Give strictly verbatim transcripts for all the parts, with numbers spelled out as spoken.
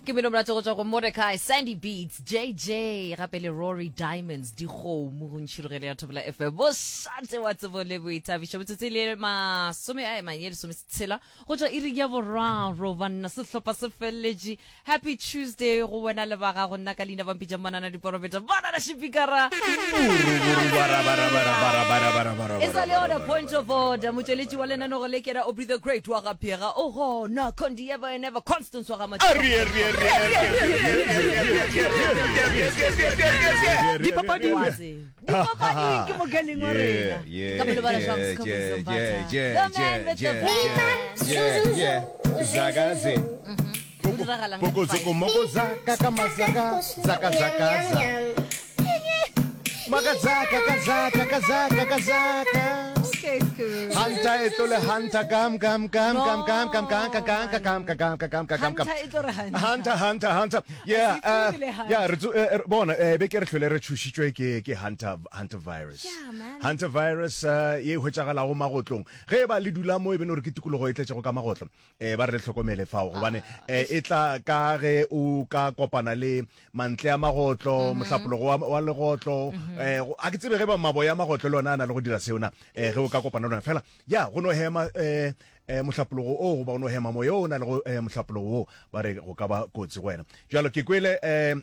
ke beno molato go tswa go Mordecai, Sandy Beats, J J, gape le Rory Diamonds, di kgomo go ntšhirogele ya Thobela F M. Bo shatse wa tsebo le boithabišo botsotsi le masome a emanye lesome setshela go tswa iri ya boraro banna sehlopha se feleletše. Happy Tuesday go wena le ba gago, nna ka leina ba mpitša Manana Diporofeta, banana shipikara e sa le ona point of order. Motšweletši wa lenaneo le ke ra Aubrey the Great wa gaphega o gona Condi ever and ever Constance wa ga Matšhe di papadi wazi di papadi ke mo galing wa rena ka pele ba la shams ka zakaze pokozo komoko zaka kama zaka zaka zaka magazaka kazaka kazaka kazaka Hanta ito le hanta kam kam kam kam kam kam kam kam kam kam kam kam kam kam kam hanta hanta hanta yeah uh, yeah bona be ke re tlhole re tshusitswe ke ke hanta hanta virus hanta virus ye ho tsagala go magotlong ge ba le dula mo e beno re ke tikologo e tletse go ka magotlo eh ba re le tlhokomele fao go bane e tla ka ge o ka kopana le mantle a magotlo mohlapologo wa legotlo eh a ke tsebe ge ba mabo ya magotlo lona na le go dira seona eh ge o ka kopana lona fela ya go no hema eh eh mohlapologo o ba no hema mo yona le go mohlapologo ba re go ka ba kotsi go wena jalo ke kwele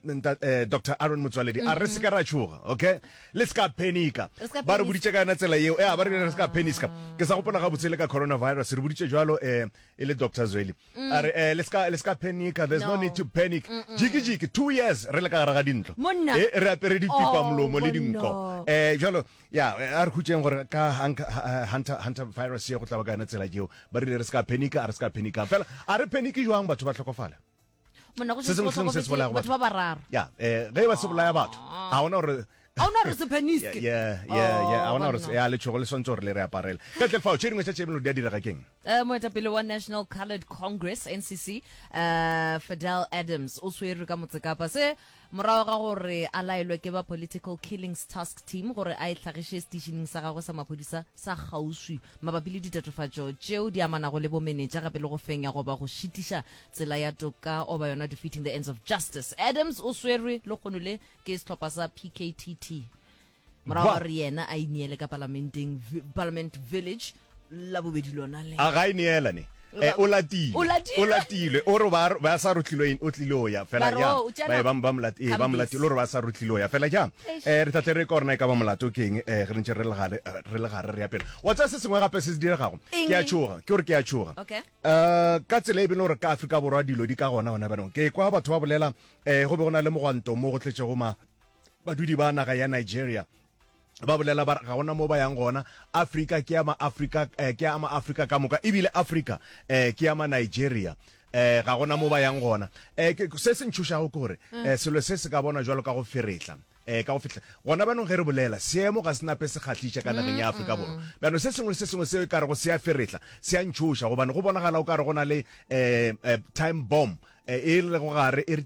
eh Doctor Aaron Motswaledi a re se ka ra tshuga okay let's ka panika ba re buditse ka na tsela eo eh ba re se ka paniska ke sa go pona ga botsele ka coronavirus re buditse jalo eh ile Doctor Zweli a re eh let's ka let's ka panika, there's no need to panic jiki jiki two years re le ka ra ga dintlo eh re apere di pipa mlomo le dinko eh jalo ya a re khutsheng gore ka hanta hanta virus ye go tla ba ka na tsela jeo ba re re ska panika a re ska panika fela a re paniki jwang batho ba tlhokofala monna go se go batho ba bararo ya eh ge ba se bolaya batho a ona gore a ona re se paniske yeah yeah yeah a ona re ya le tshogole sontso re le re aparela ka tle fao tshedingwe tsa tshebelo di a dira ga keng eh moetapele wa National Coloured Congress N C C uh Fidel Adams o swere ka Motsekapa se morago ga gore a laelwe ke ba political killings task team gore a itlhagishe stationing sa gagwe sa maphodisa sa Gauswi mabapi le ditatofatso tšeo di amana go le bo manager gape le go fenya go ba go shitisha tsela ya toka o ba yona defeating the ends of justice. Adams o swere le gonole ke setlhopha sa P K T T morago re yena a iniele ka parliamenting parliament village la bobedi lona le a ga iniela ne eh o latile o latile o re ba ba sa rutlilwe o tlilo ya fela ya ba ba ba mlati e ba mlati lo re ba sa rutlilo ya fela ja eh re tate re korna ka ba mlato keng eh re ntse re le gare re le gare re ya pele wa tsa se sengwe gape se se dira gago ke a tshoga ke re ke a tshoga eh ka tsela e beno re ka Afrika borwa dilo di ka gona gona banong ke kwa batho ba bolela eh go be gona le mogwanto mo go tletse go ma badudi ba naga ya Nigeria ba bolela ba ga gona mo ba yang gona Africa ke ama Africa ke ama Africa ka moka ebile Africa eh ke ama Nigeria eh ga gona mo ba yang gona eh se se ntshusha go gore eh selo se se ka bona jwalo ka go feretla eh ka go fitla gona banong ge re bolela seemo ga senape se khatlisha kana neng ya Africa borwa bano se sengwe se sengwe se ka re go se ya feretla se ya ntshusha go bana go bona gala o ka re gona le eh time bomb e le go gare e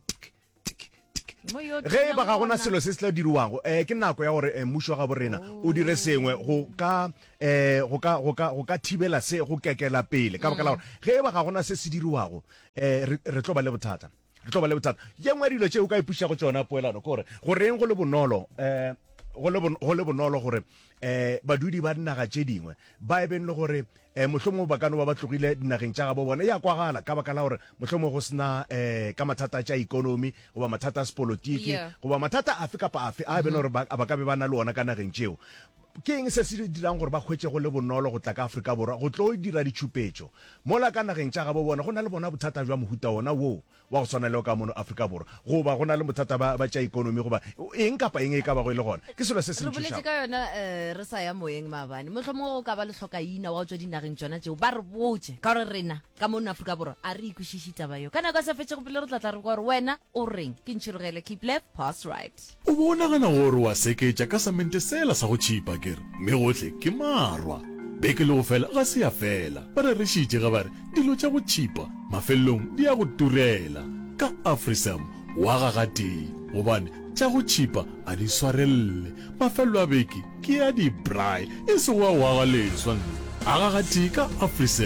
ge ba ga gona selo se se tla diriwago eh ke nako ya gore mmusho ga borena o dire sengwe go ka eh go ka go ka go ka thibela se go kekela pele ka baka la gore ge ba ga gona se se diriwago eh re tlo ba le bothata re tlo ba le bothata ye ngwe dilo tše o ka ipusha go tsona poelano gore go reng go le bonolo eh go le go le bonolo gore eh badudi ba dinaga tše dingwe ba e ben le gore eh mohlomong ba kano ba ba tlogile dinageng tša ga bo bona ya kwagala ka baka la gore mohlomong go sna eh ka mathata tša economy go ba mathata a spolotiki go ba mathata a Afrika pa afi a ben gore ba ka be bana le ona ka nageng tšeo ke eng se se dirang gore ba khwetse go le bonolo go tla ka Afrika borwa go tlo dira ditshupetšo mola ka nageng tša ga bo bona go na le bona bothata jwa mohuta ona wo wa go tswana le ka mono Afrika borwa go ba go na le bothata ba ba tša economy go ba eng kapa eng e ka ba go ile gona ke selo se se ntshusha re boletse ka yona eh re sa ya moeng mabane motlhomo go ka ba le hloka ina wa tswa dinageng tsona tšeo ba re botse ka re rena ka mono Afrika borwa a re ikushishita ba yo kana ka sa fetse go pele re tla tla re gore wena o reng ke ntshirogele keep left pass right o bona gana gore wa seketša ka samente sela sa go chipa kere me gohle ke marwa beke le go fela ga se ya fela ba re rešitše ga bare dilo tša go chipa mafelong di ya go turela ka Afrisam wa gagatee gobane tša go chipa a di swarelle mafelo a beke ke ya di braai e se wa wa ga leswa a gagatee ka Afrisam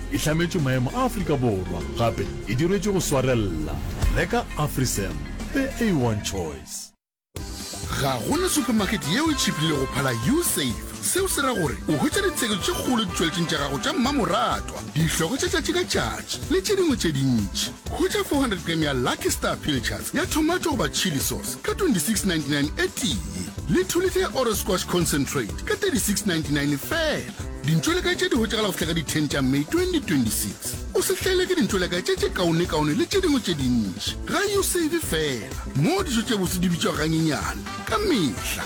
e hlametšwe maemo a Afrika Borwa gape e diretswe go swarella. Reka Afrisam, the A one choice. Ga gona supermarket yeo e tšhipile go phala U-Save. Seo se ra gore o hwetša ditsheko tše kgolo ditšweletšeng tša gago tša mmamoratwa, dihloko tša tšatši ka tšatši le tše dingwe tše dintši. Hwetša four hundred gram ya Lucky Star Pilchards ya tomato goba chili sauce ka twenty-six ninety-nine e tee, le two liter ya Oro Squash Concentrate ka thirty-six ninety-nine fela. Dintšwelekae tše di hwetšagala go fihla ka di ten tša May twenty twenty-six. O se hlaele ke dintšwelekae tše tše kaone-kaone le tše dingwe tše dintši. Ga U-Save fela, mo dijo tše bose di bitšwa ganyenyane ka mehla.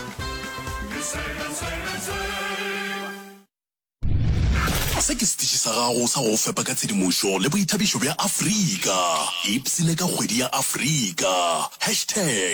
Se ke setiši sa gago sa go fepa ka tshedimošo le boithabišo bja Afrika. Ipsene ka kgwedi ya Afrika. Hashtag